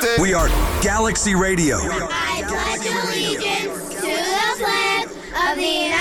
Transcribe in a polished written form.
We are Galaxy Radio. I pledge allegiance to the flag of the